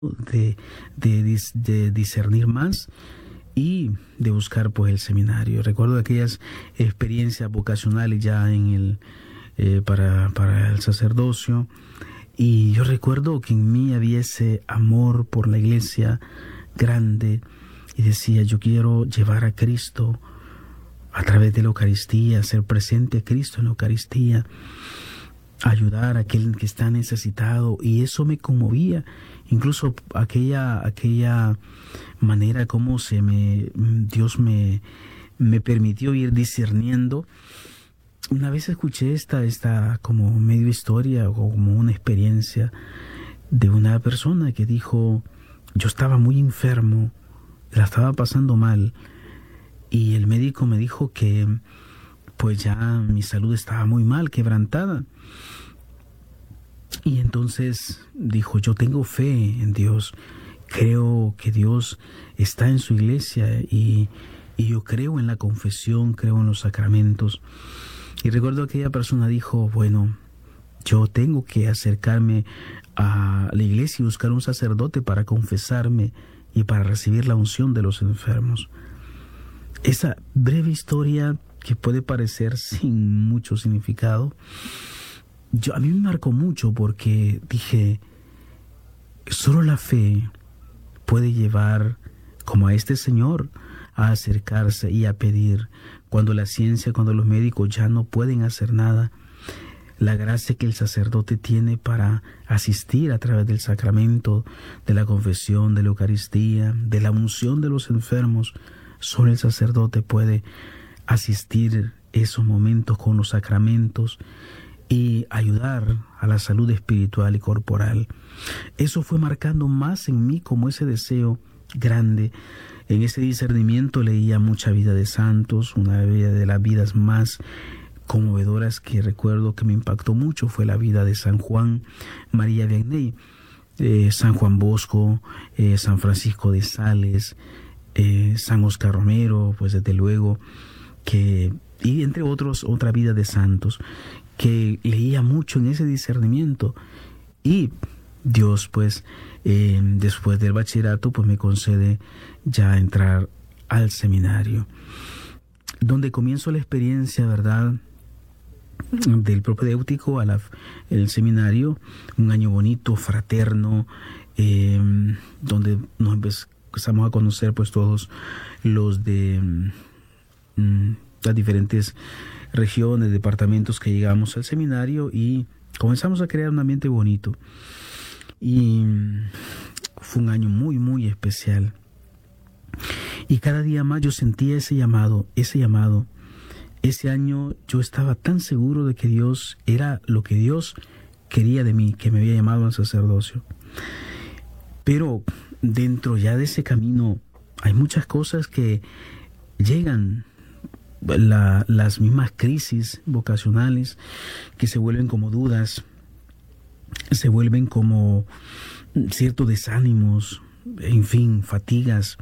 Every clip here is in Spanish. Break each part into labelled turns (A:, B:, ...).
A: de discernir más y de buscar pues el seminario. Recuerdo aquellas experiencias vocacionales ya en para el sacerdocio, y yo recuerdo que en mí había ese amor por la iglesia grande, y decía, yo quiero llevar a Cristo a través de la Eucaristía, hacer presente a Cristo en la Eucaristía, ayudar a aquel que está necesitado, y eso me conmovía. Incluso aquella manera como Dios me permitió ir discerniendo. Una vez escuché esta como medio historia o como una experiencia de una persona que dijo, yo estaba muy enfermo, la estaba pasando mal, y el médico me dijo que pues ya mi salud estaba muy mal, quebrantada. Y entonces dijo, yo tengo fe en Dios, creo que Dios está en su iglesia, y yo creo en la confesión, creo en los sacramentos. Y recuerdo que aquella persona dijo, bueno, yo tengo que acercarme a la iglesia y buscar un sacerdote para confesarme y para recibir la unción de los enfermos. Esa breve historia, que puede parecer sin mucho significado, a mí me marcó mucho, porque dije, solo la fe puede llevar como a este señor a acercarse y a pedir, cuando la ciencia, cuando los médicos ya no pueden hacer nada. La gracia que el sacerdote tiene para asistir a través del sacramento, de la confesión, de la Eucaristía, de la unción de los enfermos, solo el sacerdote puede asistir esos momentos con los sacramentos y ayudar a la salud espiritual y corporal. Eso fue marcando más en mí como ese deseo grande. En ese discernimiento leía mucha vida de santos. Una de las vidas más conmovedoras que recuerdo que me impactó mucho fue la vida de San Juan María Vianney, San Juan Bosco, San Francisco de Sales, San Oscar Romero, pues desde luego, y entre otros, otra vida de santos que leía mucho en ese discernimiento. Y Dios, pues, después del bachillerato, pues me concede ya entrar al seminario, donde comienzo la experiencia, ¿verdad?, del propedéutico el seminario, un año bonito, fraterno, donde nos empezamos a conocer pues todos los de las diferentes regiones, departamentos que llegamos al seminario, y comenzamos a crear un ambiente bonito. Y fue un año muy, muy especial. Y cada día más yo sentía ese llamado. Ese año yo estaba tan seguro de que Dios era lo que Dios quería de mí, que me había llamado al sacerdocio. Pero dentro ya de ese camino hay muchas cosas que llegan, las mismas crisis vocacionales que se vuelven como dudas, se vuelven como ciertos desánimos, en fin, fatigas.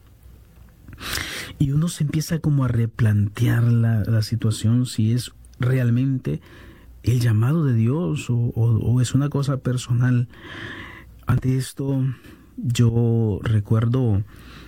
A: Y uno se empieza como a replantear la situación, si es realmente el llamado de Dios o es una cosa personal. Ante esto, yo recuerdo,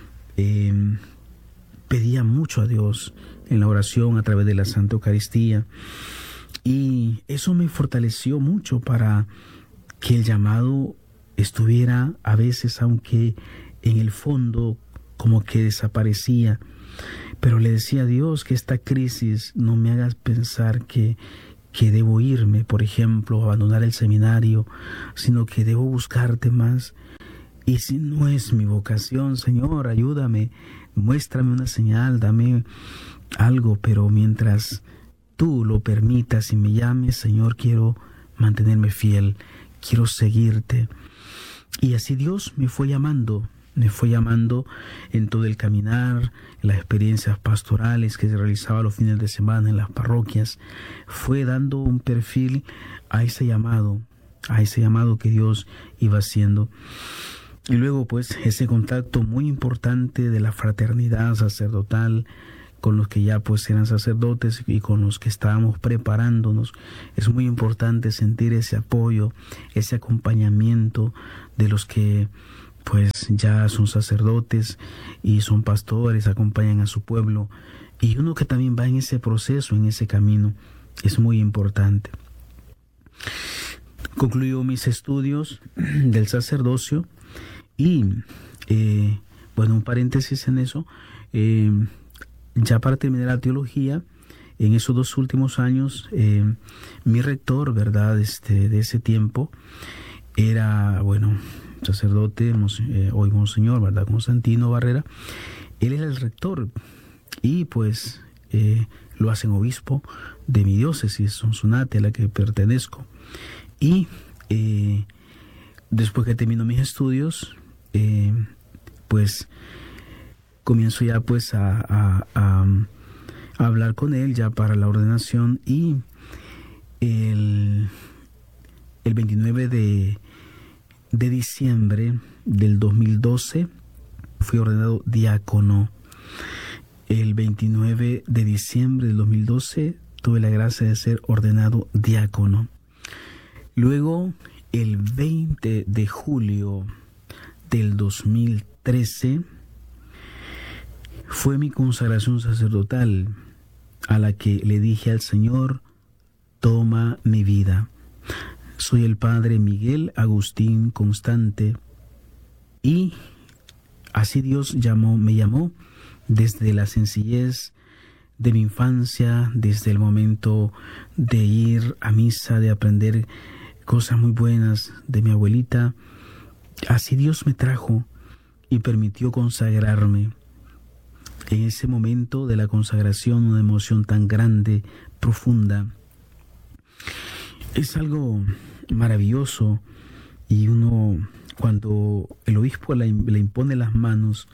A: pedía mucho a Dios en la oración a través de la Santa Eucaristía, y eso me fortaleció mucho para que el llamado estuviera a veces, aunque en el fondo como que desaparecía, pero le decía a Dios que esta crisis no me haga pensar que debo irme, por ejemplo, abandonar el seminario, sino que debo buscarte más. Y si no es mi vocación, Señor, ayúdame, muéstrame una señal, dame algo, pero mientras tú lo permitas y me llames, Señor, quiero mantenerme fiel, quiero seguirte. Y así Dios me fue llamando en todo el caminar, en las experiencias pastorales que se realizaba los fines de semana en las parroquias. Fue dando un perfil a ese llamado que Dios iba haciendo. Y luego pues ese contacto muy importante de la fraternidad sacerdotal con los que ya pues eran sacerdotes y con los que estábamos preparándonos. Es muy importante sentir ese apoyo, ese acompañamiento de los que pues ya son sacerdotes y son pastores, acompañan a su pueblo. Y uno que también va en ese proceso, en ese camino, es muy importante. Concluyo mis estudios del sacerdocio y, bueno, un paréntesis en eso, ya para terminar la teología, en esos 2 últimos años, mi rector, ¿verdad?, de ese tiempo, era, bueno, sacerdote, hoy monseñor, ¿verdad?, Constantino Barrera. Él era el rector y pues lo hacen obispo de mi diócesis, Sonsonate, a la que pertenezco. Y después que termino mis estudios, pues comienzo ya pues a hablar con él ya para la ordenación, y el 29 de diciembre del 2012 fui ordenado diácono. El 29 de diciembre del 2012 tuve la gracia de ser ordenado diácono. Luego, el 20 de julio del 2013 fue mi consagración sacerdotal, a la que le dije al Señor: toma mi vida. Soy el padre Miguel Agustín Constante, y así Dios me llamó desde la sencillez de mi infancia, desde el momento de ir a misa, de aprender cosas muy buenas de mi abuelita. Así Dios me trajo y permitió consagrarme. En ese momento de la consagración, una emoción tan grande, profunda. Es algo maravilloso, y uno, cuando el obispo le impone las manos,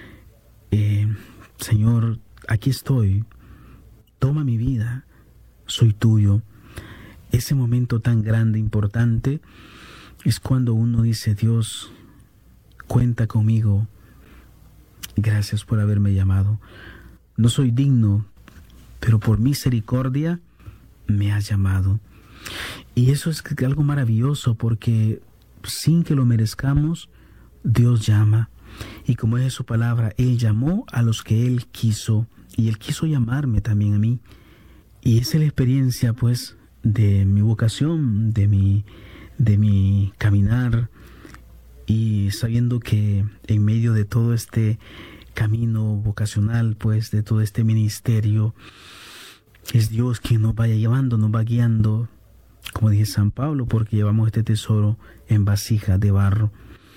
A: Señor, aquí estoy, toma mi vida, soy tuyo. Ese momento tan grande, importante, es cuando uno dice: Dios, cuenta conmigo, gracias por haberme llamado. No soy digno, pero por misericordia me has llamado. Y eso es algo maravilloso, porque sin que lo merezcamos, Dios llama. Y como es su palabra, Él llamó a los que Él quiso, y Él quiso llamarme también a mí. Y esa es la experiencia, pues, de mi vocación, de mi caminar, y sabiendo que en medio de todo este camino vocacional, pues, de todo este ministerio, es Dios quien nos vaya llevando, nos va guiando, como dice San Pablo, porque llevamos este tesoro en vasija de barro.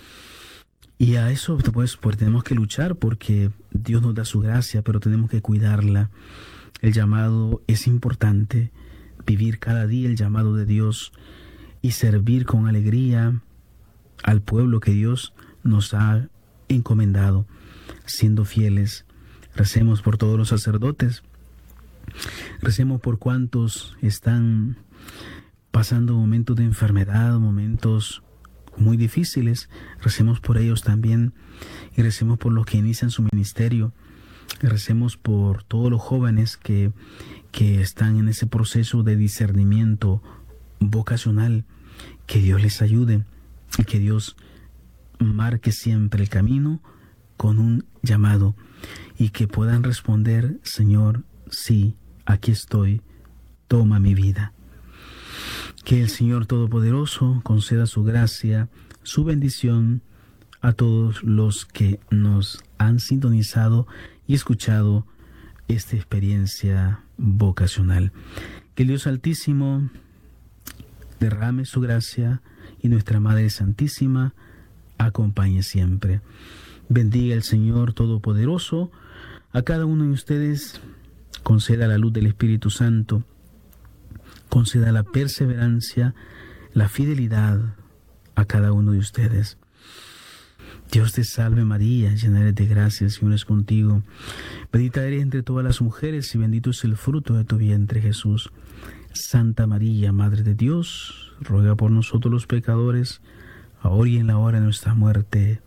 A: Y a eso pues tenemos que luchar, porque Dios nos da su gracia, pero tenemos que cuidarla. El llamado es importante, vivir cada día el llamado de Dios y servir con alegría al pueblo que Dios nos ha encomendado, siendo fieles. Recemos por todos los sacerdotes, recemos por cuantos están pasando momentos de enfermedad, momentos muy difíciles. Recemos por ellos también, y recemos por los que inician su ministerio. Recemos por todos los jóvenes que están en ese proceso de discernimiento vocacional. Que Dios les ayude y que Dios marque siempre el camino con un llamado, y que puedan responder: Señor, sí, aquí estoy, toma mi vida. Que el Señor Todopoderoso conceda su gracia, su bendición a todos los que nos han sintonizado y escuchado esta experiencia vocacional. Que el Dios Altísimo derrame su gracia, y nuestra Madre Santísima acompañe siempre. Bendiga el Señor Todopoderoso a cada uno de ustedes, conceda la luz del Espíritu Santo, conceda la perseverancia, la fidelidad a cada uno de ustedes. Dios te salve María, llena eres de gracia, el Señor es contigo. Bendita eres entre todas las mujeres, y bendito es el fruto de tu vientre, Jesús. Santa María, Madre de Dios, ruega por nosotros los pecadores, ahora y en la hora de nuestra muerte.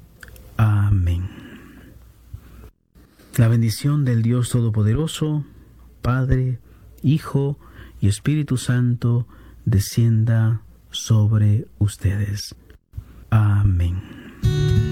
A: Amén. La bendición del Dios Todopoderoso, Padre, Hijo y Espíritu Santo, descienda sobre ustedes. Amén.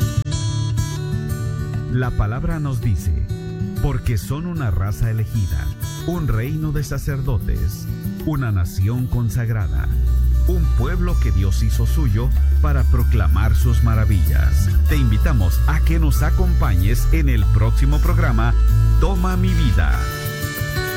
B: La palabra nos dice: porque son una raza elegida, un reino de sacerdotes, una nación consagrada, un pueblo que Dios hizo suyo para proclamar sus maravillas. Te invitamos a que nos acompañes en el próximo programa Toma mi vida.